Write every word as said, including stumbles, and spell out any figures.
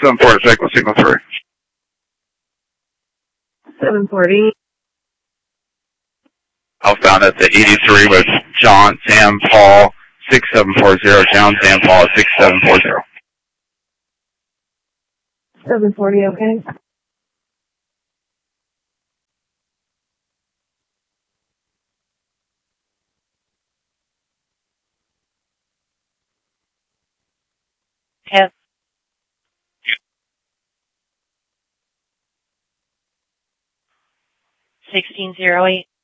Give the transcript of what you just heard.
seven forty, signal, signal three. seven forty. Outbound at the eighty-three with John, Sam, Paul, six seven four zero. John, Sam, Paul, six seven four zero. seven forty, okay. Yes. sixteen zero eight.